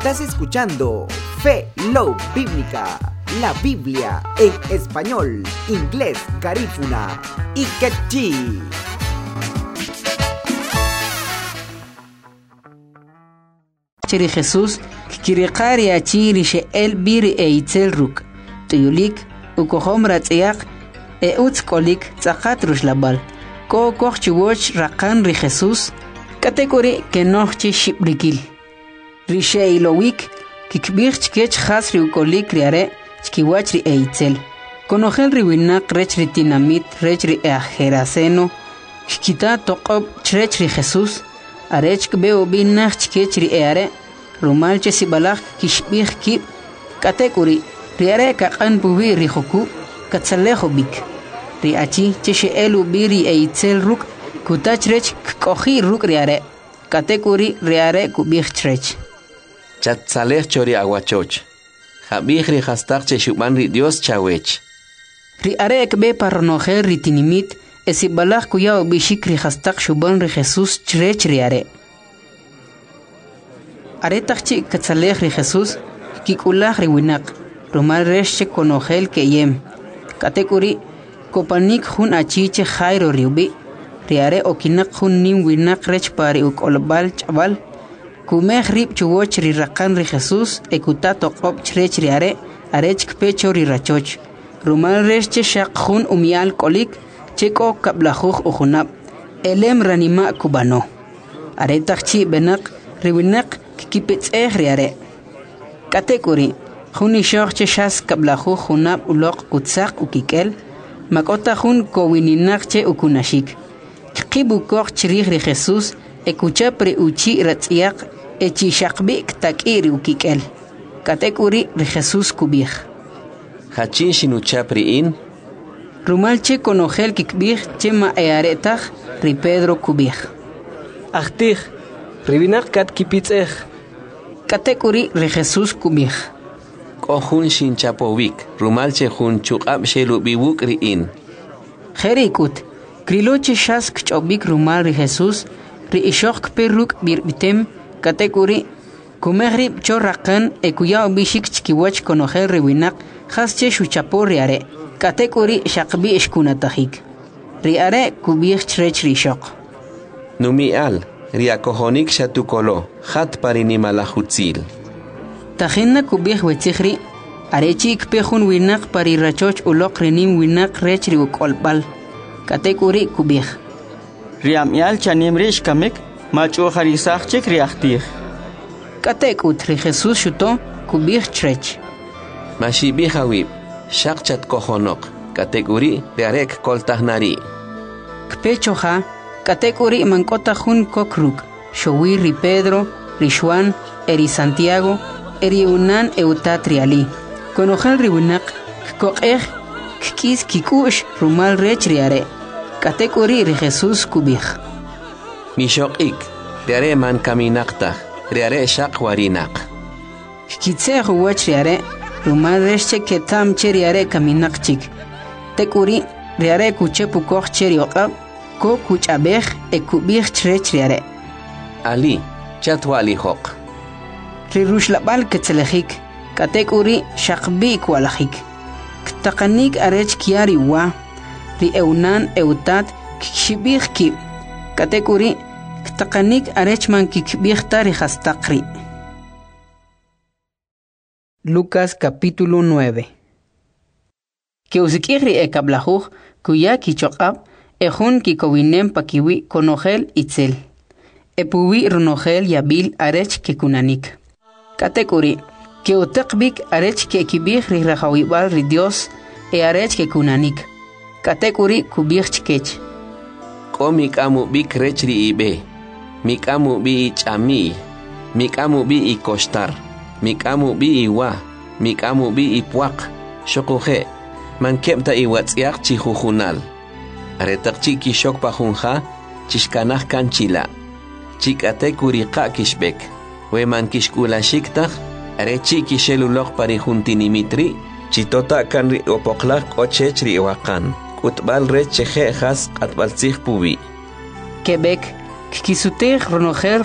Estás escuchando Fe Love Bíblica, la Biblia en español, inglés, garífuna y quechí. Chiri Jesús kikiriqari achiri she'el biri eitzelruk tuyulik ukohom ratz'iaq utzkolik tzaqat rushlabal ko chiwoch raqan ri Jesús katekori kenochchi shibrikil ri sheilowik kikbich chkech khas ri ukolik riare chkiwach ri eitzel konojel ri winaq rech ri tinamit rech ri ajeraseno kikita toqob chrech ri Jesús arech kbeo binach chkech ri eare rumal che sibalak kishbih kib katekuri riare kaqan bubi rihoku katsalejo bik riachi che sheelu biri eitzel ruk kutachrech kohi ruk riare katekuri riare kubih chrech chatsalej chori aguachoch habih ri hastak che shuban ri Dios chawech riare kbe parnojer ritinimit esibalak kuyao bishik ri hastak shuban ri Jesús chrech riare Aretachchi katsalej ri Jesús kikulaj ri winaq rumal resche konojel keyem katekuri kopanik jun achiche jairo riubi riare okinak jun nim winaq rech pari ukolbal chabal kumej rib chuwoch ri raqan ri Jesús ekuta toqob chrech riare arech kpecho ri rachoch rumal resche shaq jun umial kolik cheko kablajuj ujunab elem ranima kubano aretachchi benaq ri winaq kipets riare katekuri juni shoche shas kablahu junab ulok kutzaq ukikel makota jun kowininache ukunashik kibu koch chrih ri Jesús ekuchapre uchi ratziaq echi shaqbi takiri ukikel katekuri ri Jesús kubih hachin shinuchapri in rumalche konojel kikbih chema earetag ri Pedro kubih achtih ribinak kat kipitsej katekuri ri Jesús kubih kohun shin chapovik rumalche jun chuqab shelu bibuk ri in jerikut kriloche shas kchobik rumal ri Jesús ri ishok perruk birbitem katekuri kumehri chorraqan ekuya bishik chkiwach konojel ri winak khasche shuchapo riare katekuri shaqbi ishkunatajik riare kubih chrech ri shok numial riakohonik shatukolo hat parinimalahutzil tajinna kubih wetzihri arechi ikpejun winak parirachoch ulok renim winak rechri ukolbal katekuri kubih riamial chanimrish kamek machu harisach chik riachtih katekut ri Jesús shuto kubih chrech mashibi hawib shaqchat kohonok katekuri riarek koltahnari kpechoha katekuri mankota jun kokruk showi ri Pedro ri Juan eri Santiago eri unan eutatriali konojal ri winaq koqej kis kikush rumal rech riare katekuri ri Jesús kubih mishokik riare man kaminaqta riare shaq warinaq kitse huwach riare rumal rech ketam cheriare kaminaqchik tekuri riare kuchepu koch cherioqab ko kuchabej ekubih chrech riare ali chatwali hoq ri rushlabal ketzelejik katekuri shaqbi kwalajik ktaqanik arech kiari wa ri eunan eutat kshibih ki katekuri ktaqanik arech man kikbih tari hastaqri Lucas capítulo 9 que usikiri ekablajuj kuya kichoqab ejun kikowinem pakiwi konojel itzel epuwi runojel yabil arech kekunanik katekuri que utekbik arech kekibih ri rajawibal ri Dios arech kekunanik katekuri kubih chkech ko mikamu bik rech ri ibe mikamu bi chami mikamu bi ikostar mikamu bi iwa mikamu bi ipuaq shokuhe man kebta iwatsiaq chihujunal aretaqchi kishok pajunja chishkanaj kanchila chikate kuriqa kishbek weman kishkulashiktaj arechi kishelulok parijuntinimitri chitota kanri opoqlaq ochechri waqan kutbal recheje has qatbaltzij pubi Quebec kikisutej ronojer